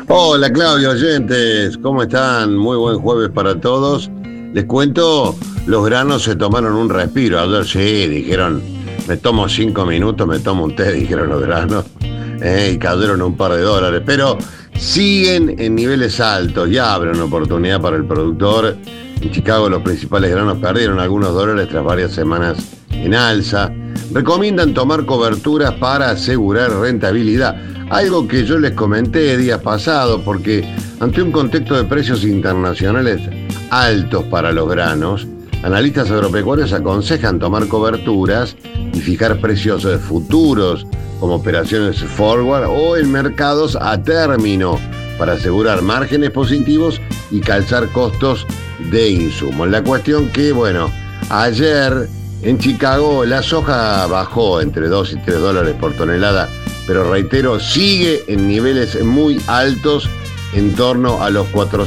Hola Claudio, oyentes, ¿cómo están? Muy buen jueves para todos. Les cuento, los granos se tomaron un respiro. Ayer sí, dijeron, me tomo 5 minutos, me tomo un té, dijeron los granos, y cayeron un par de dólares, pero siguen en niveles altos, ya abre una oportunidad para el productor. En Chicago los principales granos perdieron algunos dólares tras varias semanas en alza. Recomiendan tomar coberturas para asegurar rentabilidad, algo que yo les comenté días pasados, porque ante un contexto de precios internacionales altos para los granos, analistas agropecuarios aconsejan tomar coberturas y fijar precios futuros como operaciones forward o en mercados a término para asegurar márgenes positivos y calzar costos de insumos. La cuestión que, ayer en Chicago la soja bajó entre 2 y 3 dólares por tonelada, pero reitero, sigue en niveles muy altos, en torno a los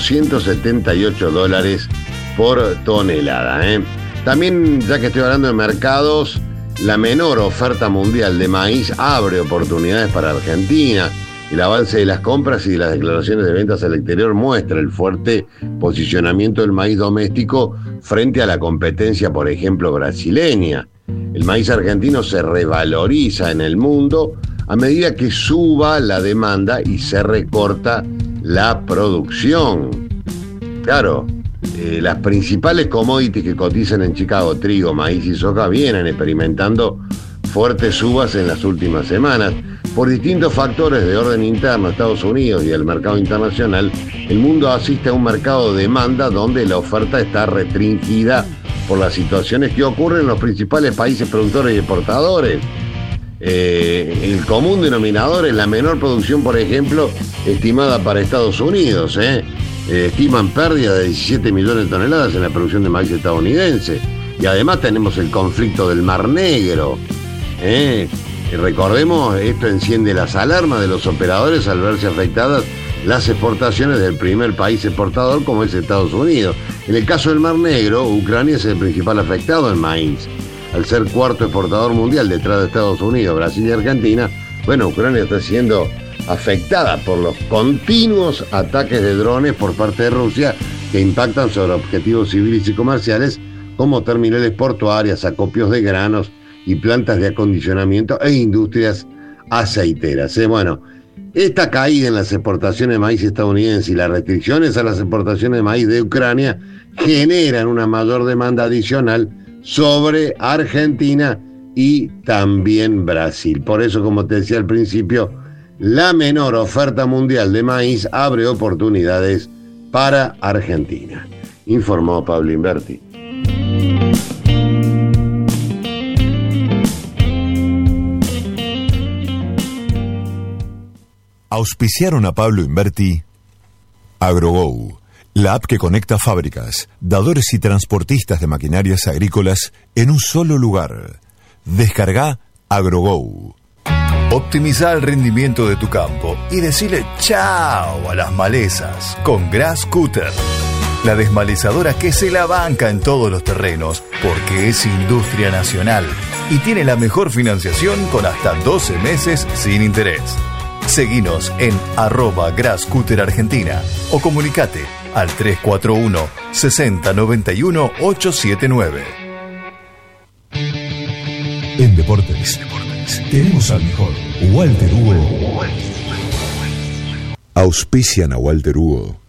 478 dólares por tonelada. También, ya que estoy hablando de mercados, la menor oferta mundial de maíz abre oportunidades para Argentina. El avance de las compras y de las declaraciones de ventas al exterior muestra el fuerte posicionamiento del maíz doméstico frente a la competencia, por ejemplo, brasileña. El maíz argentino se revaloriza en el mundo a medida que suba la demanda y se recorta la producción. Claro, las principales commodities que cotizan en Chicago, trigo, maíz y soja, vienen experimentando fuertes subas en las últimas semanas. Por distintos factores de orden interno a Estados Unidos y el mercado internacional, el mundo asiste a un mercado de demanda donde la oferta está restringida por las situaciones que ocurren en los principales países productores y exportadores. El común denominador es la menor producción, por ejemplo, estimada para Estados Unidos. Estiman pérdida de 17 millones de toneladas en la producción de maíz estadounidense. Y además tenemos el conflicto del Mar Negro. Recordemos, esto enciende las alarmas de los operadores al verse afectadas las exportaciones del primer país exportador, como es Estados Unidos. En el caso del Mar Negro, Ucrania es el principal afectado en maíz. Al ser cuarto exportador mundial detrás de Estados Unidos, Brasil y Argentina, Ucrania está siendo afectada por los continuos ataques de drones por parte de Rusia que impactan sobre objetivos civiles y comerciales como terminales portuarias, acopios de granos y plantas de acondicionamiento e industrias aceiteras. Esta caída en las exportaciones de maíz estadounidense y las restricciones a las exportaciones de maíz de Ucrania generan una mayor demanda adicional sobre Argentina y también Brasil. Por eso, como te decía al principio, la menor oferta mundial de maíz abre oportunidades para Argentina, informó Pablo Inverti. Auspiciaron a Pablo Inverti AgroGo, la app que conecta fábricas, dadores y transportistas de maquinarias agrícolas en un solo lugar. Descarga AgroGo. Optimiza el rendimiento de tu campo y decile chao a las malezas con Grascutter, la desmalezadora que se la banca en todos los terrenos porque es industria nacional y tiene la mejor financiación con hasta 12 meses sin interés. Seguinos en @GrasCutterArgentina o comunicate al 341 60 91 879. En Deportes, tenemos al mejor Walter Hugo. Auspician a Walter Hugo